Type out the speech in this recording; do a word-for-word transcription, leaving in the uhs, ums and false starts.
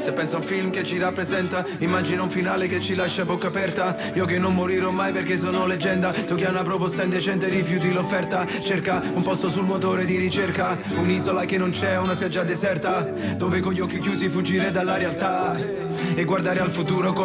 Se penso a un film che ci rappresenta, immagino un finale che ci lascia a bocca aperta. Io che non morirò mai perché sono leggenda, tu che hai una proposta indecente rifiuti l'offerta. Cerca un posto sul motore di ricerca, un'isola che non c'è, una spiaggia deserta, dove con gli occhi chiusi fuggire dalla realtà e guardare al futuro come